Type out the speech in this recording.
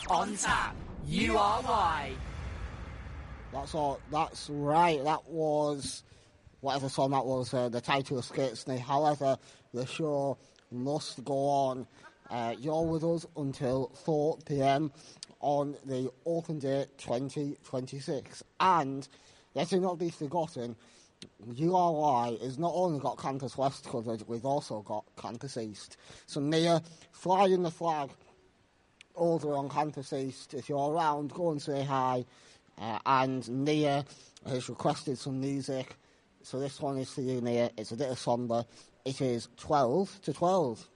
On Tap, URY. That's all. That's right. That was whatever song that was. The title escapes me. However, the show must go on. You're with us until 4 p.m. on the Open Day 2026. And let it not be forgotten, URY has not only got Campus West covered, we've also got Campus East. So Nia, flying the flag over on Campus East. If you're around, go and say hi. And Nia has requested some music. So this one is for you, Nia. It's a bit of somber. It is 12 to 12.